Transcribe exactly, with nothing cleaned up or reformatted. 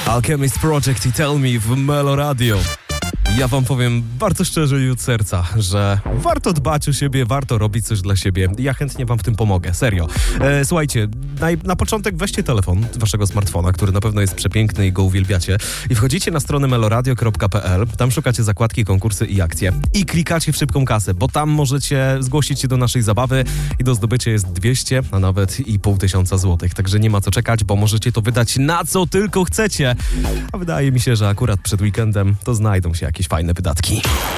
Alchemist Project i Tell Me w Melo Radio. Ja wam powiem bardzo szczerze i od serca, że warto dbać o siebie, warto robić coś dla siebie. Ja chętnie wam w tym pomogę, serio. E, słuchajcie, na, na początek weźcie telefon waszego smartfona, który na pewno jest przepiękny i go uwielbiacie, i wchodzicie na stronę meloradio kropka p l, tam szukacie zakładki konkursy i akcje i klikacie w szybką kasę, bo tam możecie zgłosić się do naszej zabawy i do zdobycia jest dwieście, a nawet i pół tysiąca złotych. Także nie ma co czekać, bo możecie to wydać na co tylko chcecie. A wydaje mi się, że akurat przed weekendem to znajdą się jakieś fajne wydatki.